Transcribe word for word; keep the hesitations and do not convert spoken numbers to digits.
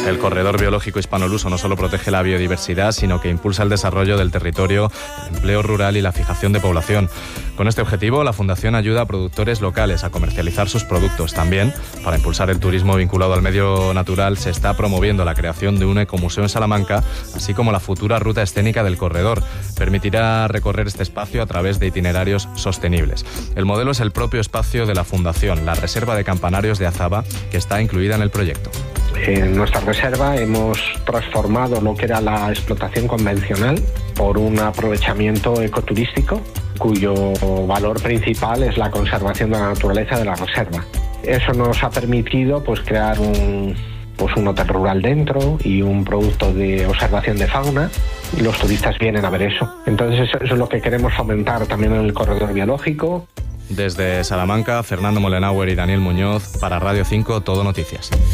El corredor biológico hispanoluso no solo protege la biodiversidad, sino que impulsa el desarrollo del territorio, el empleo rural y la fijación de población. Con este objetivo, la Fundación ayuda a productores locales a comercializar sus productos. También, para impulsar el turismo vinculado al medio natural, se está promoviendo la creación de un ecomuseo en Salamanca, así como la futura ruta escénica del corredor. Permitirá recorrer este espacio a través de itinerarios sostenibles. El modelo es el propio espacio de la Fundación, la Reserva de Campanarios de Azaba, que está incluida en el proyecto. En nuestra reserva hemos transformado lo que era la explotación convencional por un aprovechamiento ecoturístico, cuyo valor principal es la conservación de la naturaleza de la reserva. Eso nos ha permitido pues crear un, pues, un hotel rural dentro y un producto de observación de fauna, y los turistas vienen a ver eso. Entonces eso, eso es lo que queremos fomentar también en el corredor biológico. Desde Salamanca, Fernando Molenauer y Daniel Muñoz, para Radio cinco, Todo Noticias.